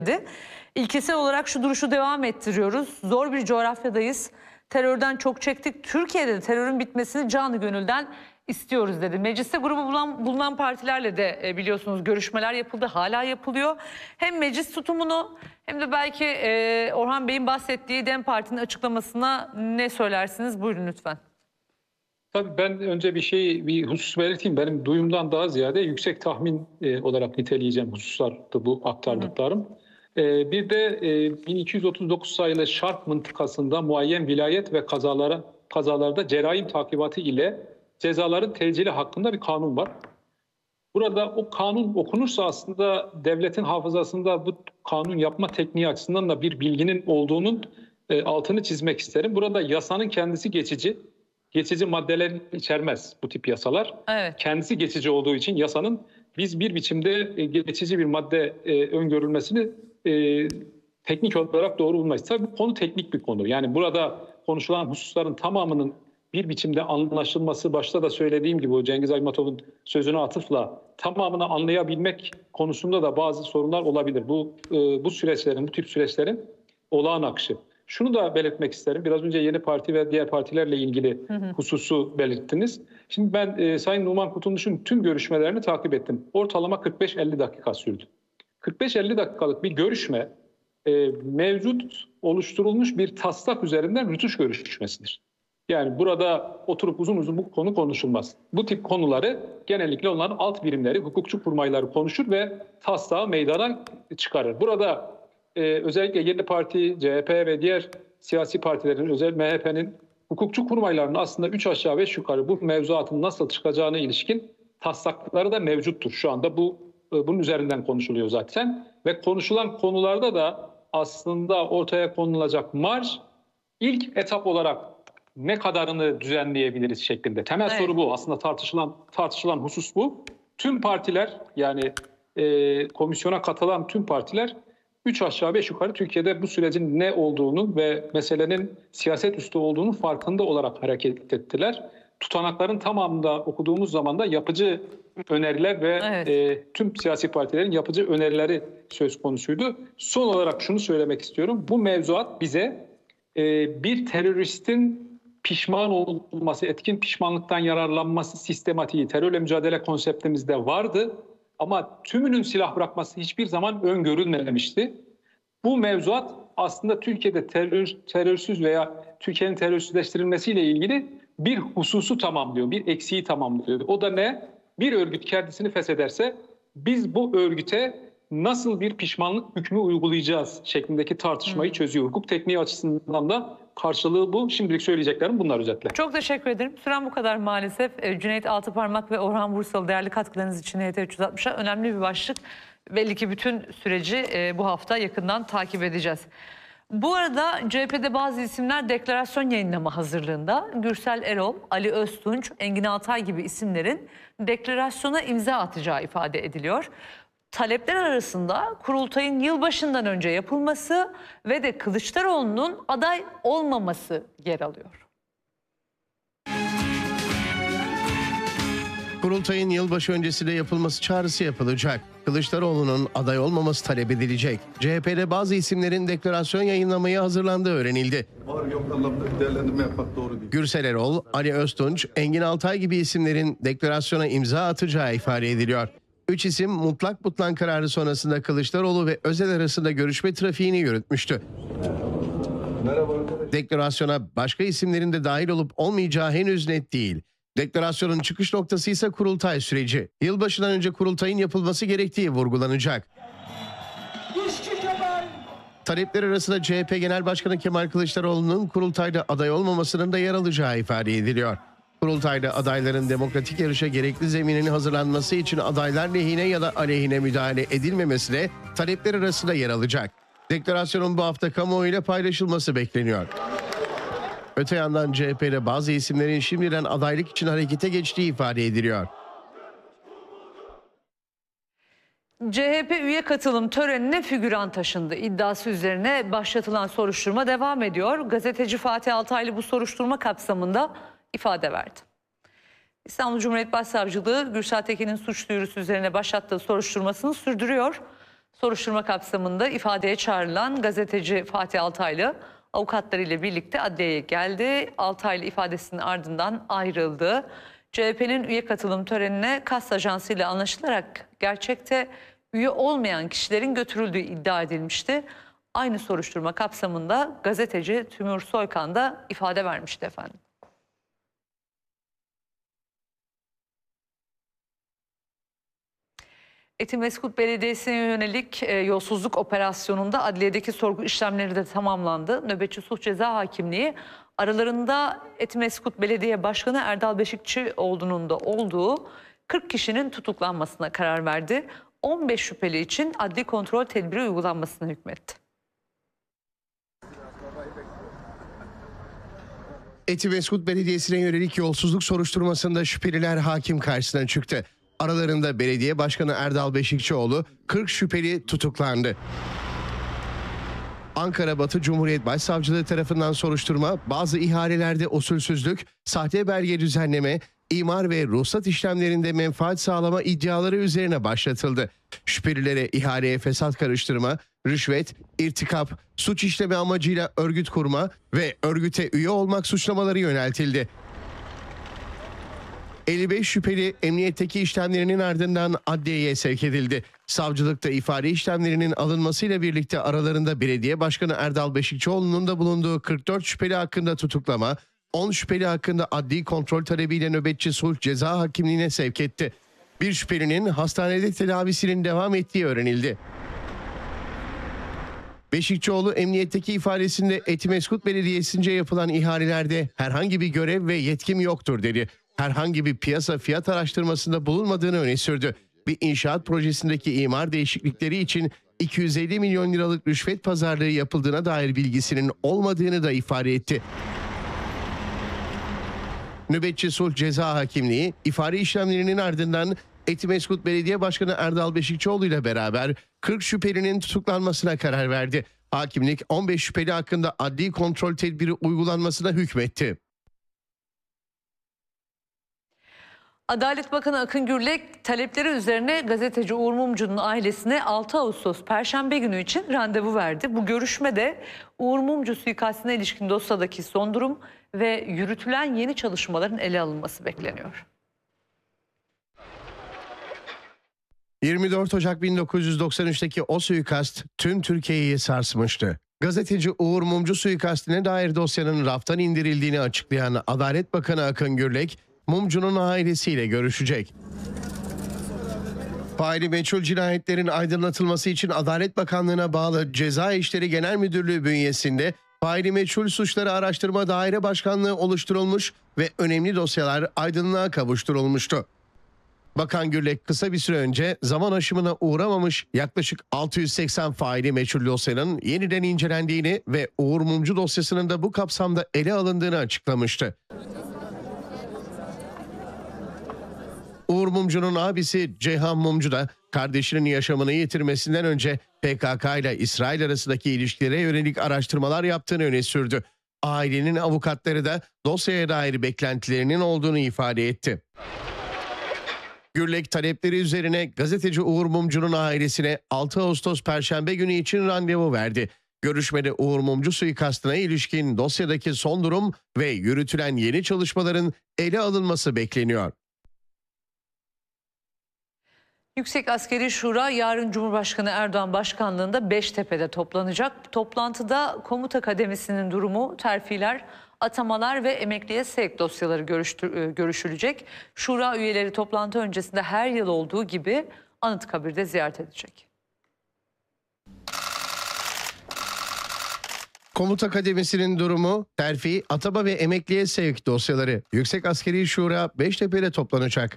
İlkesel olarak şu duruşu devam ettiriyoruz. Zor bir coğrafyadayız. Terörden çok çektik. Türkiye'de de terörün bitmesini canı gönülden istiyoruz dedi. Mecliste grubu bulunan partilerle de biliyorsunuz görüşmeler yapıldı. Hala yapılıyor. Hem meclis tutumunu hem de belki Orhan Bey'in bahsettiği DEM Parti'nin açıklamasına ne söylersiniz? Buyurun lütfen. Tabii ben önce bir husus belirteyim. Benim duyumdan daha ziyade yüksek tahmin olarak niteleyeceğim hususlardı bu aktardıklarım. Bir de 1239 sayılı şart mıntıkasında muayyen vilayet ve kazalarda cerrahim takibatı ile cezaların tecili hakkında bir kanun var. Burada o kanun okunursa aslında devletin hafızasında bu kanun yapma tekniği açısından da bir bilginin olduğunun altını çizmek isterim. Burada yasanın kendisi geçici maddeler içermez bu tip yasalar. Evet. Kendisi geçici olduğu için yasanın biz bir biçimde geçici bir madde öngörülmesini teknik olarak doğru bulmayız. Tabii bu konu teknik bir konu. Yani burada konuşulan hususların tamamının bir biçimde anlaşılması, başta da söylediğim gibi o Cengiz Aytmatov'un sözüne atıfla tamamını anlayabilmek konusunda da bazı sorunlar olabilir. Bu tip süreçlerin olağan akışı. Şunu da belirtmek isterim. Biraz önce Yeni Parti ve diğer partilerle ilgili hususu belirttiniz. Şimdi ben Sayın Numan Kurtulmuş'un tüm görüşmelerini takip ettim. Ortalama 45-50 dakika sürdü. 45-50 dakikalık bir görüşme mevcut oluşturulmuş bir taslak üzerinden rütuş görüşmesidir. Yani burada oturup uzun uzun bu konu konuşulmaz. Bu tip konuları genellikle onların alt birimleri, hukukçu kurmayları konuşur ve taslağı meydana çıkarır. Burada özellikle Yeni Parti, CHP ve diğer siyasi partilerin, özel MHP'nin hukukçu kurmaylarının aslında 3 aşağı 5 yukarı bu mevzuatın nasıl çıkacağına ilişkin taslakları da mevcuttur. Şu anda bunun üzerinden konuşuluyor zaten. Ve konuşulan konularda da aslında ortaya konulacak marj ilk etap olarak ne kadarını düzenleyebiliriz şeklinde. Temel soru bu. Aslında tartışılan husus bu. Tüm partiler yani komisyona katılan tüm partiler 3 aşağı 5 yukarı Türkiye'de bu sürecin ne olduğunu ve meselenin siyaset üstü olduğunu farkında olarak hareket ettiler. Tutanakların tamamında okuduğumuz zaman da yapıcı öneriler ve tüm siyasi partilerin yapıcı önerileri söz konusuydu. Son olarak şunu söylemek istiyorum. Bu mevzuat bize bir teröristin pişman olması, etkin pişmanlıktan yararlanması sistematiği terörle mücadele konseptimizde vardı. Ama tümünün silah bırakması hiçbir zaman öngörülmemişti. Bu mevzuat aslında Türkiye'de terörsüz veya Türkiye'nin terörsüzleştirilmesiyle ilgili bir hususu tamamlıyor, bir eksiği tamamlıyor. O da ne? Bir örgüt kendisini feshederse biz bu örgüte nasıl bir pişmanlık hükmü uygulayacağız şeklindeki tartışmayı çözüyor. Hukuk tekniği açısından da karşılığı bu. Şimdilik söyleyeceklerim bunlar özetle. Çok teşekkür ederim. Süren bu kadar maalesef. Cüneyt Altıparmak ve Orhan Bursalı değerli katkılarınız için HT 360'a önemli bir başlık. Belli ki bütün süreci bu hafta yakından takip edeceğiz. Bu arada CHP'de bazı isimler deklarasyon yayınlama hazırlığında. Gürsel Erol, Ali Öztunç, Engin Altay gibi isimlerin deklarasyona imza atacağı ifade ediliyor. Talepler arasında kurultayın yılbaşından önce yapılması ve de Kılıçdaroğlu'nun aday olmaması yer alıyor. Kurultayın yılbaşı öncesinde yapılması çağrısı yapılacak. Kılıçdaroğlu'nun aday olmaması talep edilecek. CHP'de bazı isimlerin deklarasyon yayınlamaya hazırlandığı öğrenildi. Var yok anlamda değerlendirme yapmak doğru değil. Gürsel Erol, Ali Öztunç, Engin Altay gibi isimlerin deklarasyona imza atacağı ifade ediliyor. 3 isim mutlak kararı sonrasında Kılıçdaroğlu ve Özel arasında görüşme trafiğini yürütmüştü. Merhaba arkadaşlar. Deklarasyona başka isimlerin de dahil olup olmayacağı henüz net değil. Deklarasyonun çıkış noktası ise kurultay süreci. Yılbaşından önce kurultayın yapılması gerektiği vurgulanacak. Talepler arasında CHP Genel Başkanı Kemal Kılıçdaroğlu'nun kurultayda aday olmamasının da yer alacağı ifade ediliyor. Kurultayda adayların demokratik yarışa gerekli zeminin hazırlanması için adaylar lehine ya da aleyhine müdahale edilmemesi de talepler arasında yer alacak. Deklarasyonun bu hafta kamuoyuyla paylaşılması bekleniyor. Öte yandan CHP'de bazı isimlerin şimdiden adaylık için harekete geçtiği ifade ediliyor. CHP üye katılım törenine figüran taşındı. İddiası üzerine başlatılan soruşturma devam ediyor. Gazeteci Fatih Altaylı bu soruşturma kapsamında ifade verdi. İstanbul Cumhuriyet Başsavcılığı Gürşat Tekin'in suç duyurusu üzerine başlattığı soruşturmasını sürdürüyor. Soruşturma kapsamında ifadeye çağrılan gazeteci Fatih Altaylı avukatlarıyla birlikte adliyeye geldi. Altaylı ifadesinin ardından ayrıldı. CHP'nin üye katılım törenine KAS ajansıyla anlaşılarak gerçekte üye olmayan kişilerin götürüldüğü iddia edilmişti. Aynı soruşturma kapsamında gazeteci Tümür Soykan da ifade vermişti efendim. Etimeskut Belediyesi'ne yönelik yolsuzluk operasyonunda adliyedeki sorgu işlemleri de tamamlandı. Nöbetçi Sulh Ceza Hakimliği aralarında Etimeskut Belediye Başkanı Erdal Beşikçioğlu'nun da olduğu 40 kişinin tutuklanmasına karar verdi. 15 şüpheli için adli kontrol tedbiri uygulanmasına hükmetti. Etimeskut Belediyesi'ne yönelik yolsuzluk soruşturmasında şüpheliler hakim karşısına çıktı. Aralarında belediye başkanı Erdal Beşikçioğlu, 40 şüpheli tutuklandı. Ankara Batı Cumhuriyet Başsavcılığı tarafından soruşturma, bazı ihalelerde usulsüzlük, sahte belge düzenleme, imar ve ruhsat işlemlerinde menfaat sağlama iddiaları üzerine başlatıldı. Şüphelilere ihaleye fesat karıştırma, rüşvet, irtikap, suç işleme amacıyla örgüt kurma ve örgüte üye olmak suçlamaları yöneltildi. 55 şüpheli emniyetteki işlemlerinin ardından adliyeye sevk edildi. Savcılıkta ifade işlemlerinin alınmasıyla birlikte aralarında belediye başkanı Erdal Beşikçioğlu'nun da bulunduğu 44 şüpheli hakkında tutuklama, 10 şüpheli hakkında adli kontrol talebiyle nöbetçi sulh ceza hakimliğine sevk etti. Bir şüphelinin hastanede tedavisinin devam ettiği öğrenildi. Beşikçioğlu emniyetteki ifadesinde Etimeskut Belediyesi'nce yapılan ihalelerde herhangi bir görev ve yetkim yoktur dedi. Herhangi bir piyasa fiyat araştırmasında bulunmadığını öne sürdü. Bir inşaat projesindeki imar değişiklikleri için 250 milyon liralık rüşvet pazarlığı yapıldığına dair bilgisinin olmadığını da ifade etti. Nöbetçi Sulh Ceza Hakimliği ifade işlemlerinin ardından Etimeskut Belediye Başkanı Erdal Beşikçioğlu ile beraber 40 şüphelinin tutuklanmasına karar verdi. Hakimlik 15 şüpheli hakkında adli kontrol tedbiri uygulanmasına hükmetti. Adalet Bakanı Akın Gürlek talepleri üzerine gazeteci Uğur Mumcu'nun ailesine 6 Ağustos Perşembe günü için randevu verdi. Bu görüşmede Uğur Mumcu suikastine ilişkin dosyadaki son durum ve yürütülen yeni çalışmaların ele alınması bekleniyor. 24 Ocak 1993'teki o suikast tüm Türkiye'yi sarsmıştı. Gazeteci Uğur Mumcu suikastine dair dosyanın raftan indirildiğini açıklayan Adalet Bakanı Akın Gürlek, Mumcu'nun ailesiyle görüşecek. Faili meçhul cinayetlerin aydınlatılması için Adalet Bakanlığı'na bağlı Ceza İşleri Genel Müdürlüğü bünyesinde faili meçhul suçları araştırma daire başkanlığı oluşturulmuş ve önemli dosyalar aydınlığa kavuşturulmuştu. Bakan Gürlek kısa bir süre önce zaman aşımına uğramamış yaklaşık 680 faili meçhul dosyanın yeniden incelendiğini ve Uğur Mumcu dosyasının da bu kapsamda ele alındığını açıklamıştı. Uğur Mumcu'nun abisi Ceyhan Mumcu da kardeşinin yaşamını yitirmesinden önce PKK ile İsrail arasındaki ilişkilere yönelik araştırmalar yaptığını öne sürdü. Ailenin avukatları da dosyaya dair beklentilerinin olduğunu ifade etti. Gürlek talepleri üzerine gazeteci Uğur Mumcu'nun ailesine 6 Ağustos Perşembe günü için randevu verdi. Görüşmede Uğur Mumcu suikastına ilişkin dosyadaki son durum ve yürütülen yeni çalışmaların ele alınması bekleniyor. Yüksek Askeri Şura yarın Cumhurbaşkanı Erdoğan başkanlığında Beştepe'de toplanacak. Toplantıda komuta kademesinin durumu, terfiler, atamalar ve emekliye sevk dosyaları görüşülecek. Şura üyeleri toplantı öncesinde her yıl olduğu gibi Anıtkabir'de ziyaret edecek. Komuta kademesinin durumu, terfi, atama ve emekliye sevk dosyaları Yüksek Askeri Şura Beştepe'de toplanacak.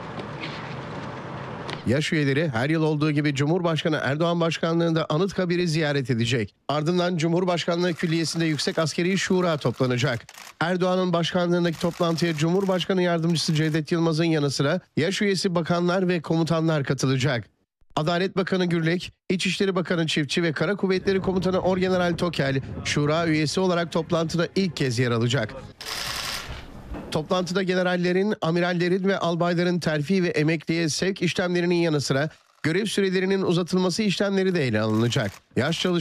Yaş üyeleri her yıl olduğu gibi Cumhurbaşkanı Erdoğan başkanlığında Anıtkabir'i ziyaret edecek. Ardından Cumhurbaşkanlığı Külliyesi'nde Yüksek Askeri Şura toplanacak. Erdoğan'ın başkanlığındaki toplantıya Cumhurbaşkanı Yardımcısı Cevdet Yılmaz'ın yanı sıra yaş üyesi bakanlar ve komutanlar katılacak. Adalet Bakanı Gürlek, İçişleri Bakanı Çiftçi ve Kara Kuvvetleri Komutanı Orgeneral Tokel, Şura üyesi olarak toplantıda ilk kez yer alacak. Toplantıda generallerin, amirallerin ve albayların terfi ve emekliye sevk işlemlerinin yanı sıra Görev sürelerinin uzatılması işlemleri de ele alınacak. Yaş